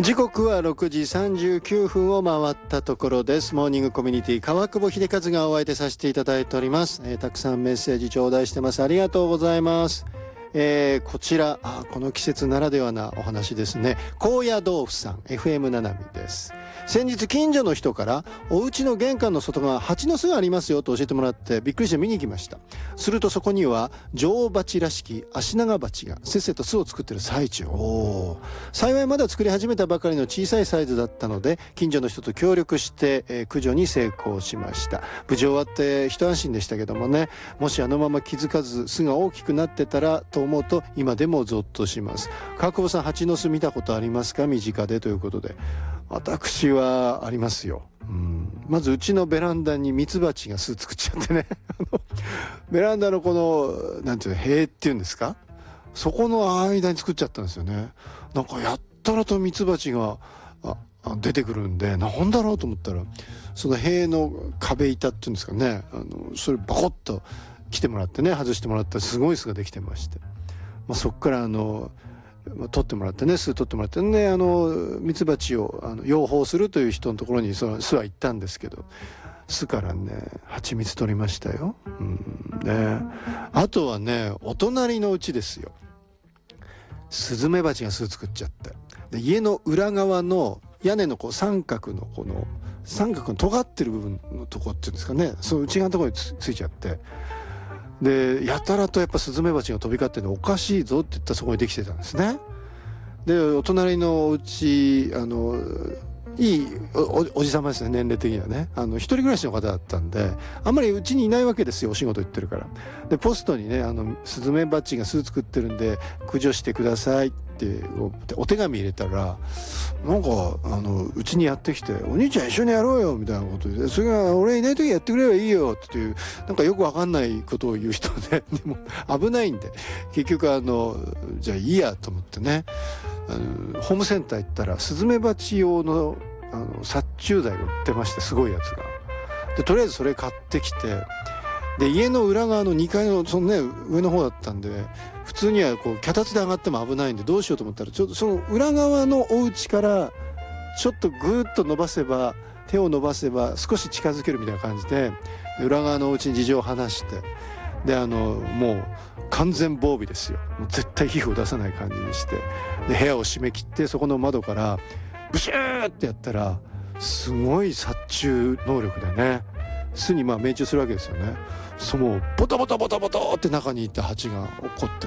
時刻は6時39分を回ったところです。モーニングコミュニティ川久保秀和がお相手させていただいております。たくさんメッセージ頂戴してます。ありがとうございます。こちらこの季節ならではなお話ですね。高野豆腐さん FM ななみです。先日近所の人からお家の玄関の外側蜂の巣がありますよと教えてもらってびっくりして見に行きました。するとそこには女王蜂らしきアシナガバチがせっせと巣を作っている最中。幸いまだ作り始めたばかりの小さいサイズだったので近所の人と協力して、駆除に成功しました。無事終わって一安心でしたけどもね、もしあのまま気づかず巣が大きくなってたらと思うと今でもゾッとします。川久保さん、蜂の巣見たことありますか？身近でということで。私はありますよ。まずうちのベランダにミツバチが巣作っちゃってねベランダのこのなんていうの、塀っていうんですか、そこの間に作っちゃったんですよね。なんかやったらとミツバチが出てくるんで、なんだろうと思ったらその塀の壁板っていうんですかね、それバコッと来てもらってね、外してもらったらすごい巣ができてまして、そっから取ってもらってね、巣取ってもらってね、ミツバチを養蜂するという人のところにその巣は行ったんですけど、巣からね蜂蜜取りましたよ。あとはね、お隣のうちですよ、スズメバチが巣作っちゃって、で家の裏側の屋根の三角の三角の尖ってる部分のとこっていうんですかね、その内側のところについちゃって、でやたらとやっぱスズメバチが飛び交ってるのおかしいぞって言ったらそこにできてたんですね。でお隣のうちいい おじさまですね、年齢的にはね。一人暮らしの方だったんであんまりうちにいないわけですよ、お仕事行ってるから。でポストにね、スズメバチが巣作ってるんで駆除してくださいってお手紙入れたら、なんかうちにやってきて、お兄ちゃん一緒にやろうよみたいなことで、それが俺いない時やってくれればいいよっていう、なんかよくわかんないことを言う人で、でも危ないんで結局じゃあいいやと思ってね、ホームセンター行ったらスズメバチ用の殺虫剤が売ってまして、すごいやつが。でとりあえずそれ買ってきて、で家の裏側の2階のそのね上の方だったんで、普通には脚立で上がっても危ないんでどうしようと思ったら、ちょっとその裏側のお家からちょっとグーッと手を伸ばせば少し近づけるみたいな感じで裏側のお家に事情を話して、でもう完全防備ですよ。もう絶対皮膚を出さない感じにして、で部屋を閉め切ってそこの窓からブシューってやったらすごい殺虫能力でね、巣に命中するわけですよね。もうボタボタボタボタって中にいた蜂が怒ってって、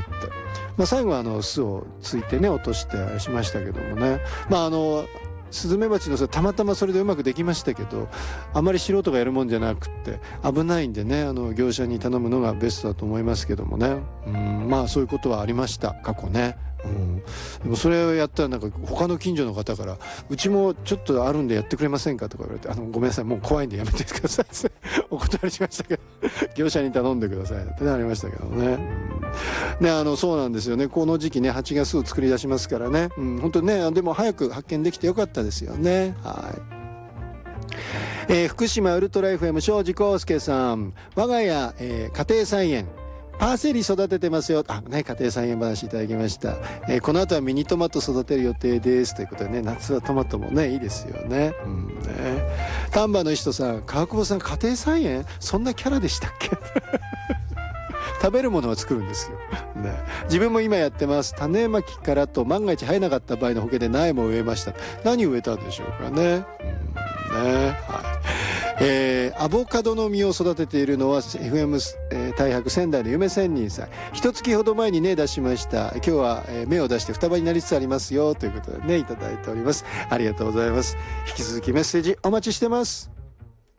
最後は巣をついてね落としてしましたけどもね、スズメバチのたまたまそれでうまくできましたけど、あまり素人がやるもんじゃなくって危ないんでね、業者に頼むのがベストだと思いますけどもね。そういうことはありました過去ね。でもそれをやったらなんか他の近所の方から「うちもちょっとあるんでやってくれませんか?」とか言われて「ごめんなさい、もう怖いんでやめてください」ってお断りしましたけど業者に頼んでくださいってなりましたけどね。そうなんですよね。この時期ね蜂が巣を作り出しますからね。本当にね、でも早く発見できてよかったですよね。福島ウルトラ FM 庄司康介さん、我が家、家庭菜園パーセリ育ててますよ。家庭菜園話いただきました。この後はミニトマト育てる予定ですということでね、夏はトマトもねいいですよね。丹波の人さん、川久保さん家庭菜園そんなキャラでしたっけ食べるものを作るんですよ、自分も今やってます。種まきからと万が一生えなかった場合の保険で苗も植えました。何植えたんでしょうかね。アボカドの実を育てているのは FM、大白仙台の夢仙人さん。一月ほど前にね出しました。今日は、芽を出して双葉になりつつありますよということでねいただいております。ありがとうございます。引き続きメッセージお待ちしてます。